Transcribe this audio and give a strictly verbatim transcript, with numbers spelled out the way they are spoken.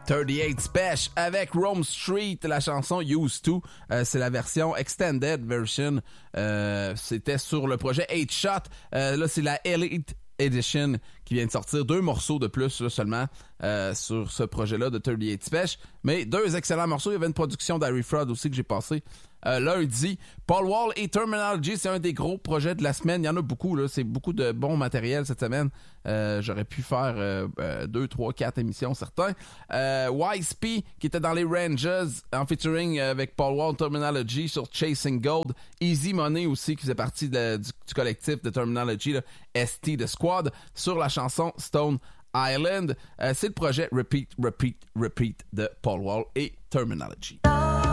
trente-huit Special avec Rome Street, la chanson Used To. Euh, c'est la version Extended Version. Euh, c'était sur le projet eight shot. Euh, là, c'est la Elite Edition qui vient de sortir. Deux morceaux de plus là, seulement euh, sur ce projet-là de trente-huit Special. Mais deux excellents morceaux. Il y avait une production d'Harry Fraud aussi que j'ai passé euh, lundi. Paul Wall et Terminology, c'est un des gros projets de la semaine. Il y en a beaucoup, là. C'est beaucoup de bon matériel cette semaine. Euh, j'aurais pu faire euh, euh, deux, trois, quatre émissions, certains. Euh, Wise P, qui était dans les Rangers, en featuring avec Paul Wall, Terminology sur Chasing Gold. Easy Money aussi, qui faisait partie de, du, du collectif de Terminology, là, S T de Squad, sur la chanson Stone Island. Euh, c'est le projet Repeat, Repeat, Repeat de Paul Wall et Terminology.